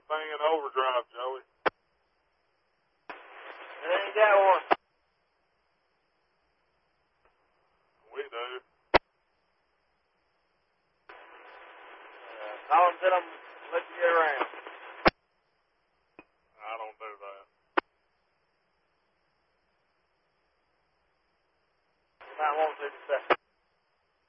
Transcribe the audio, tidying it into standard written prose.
thing in overdrive, Joey. It ain't got one. We do. Call and tell them let you get around. I don't do that. You might want to in a second.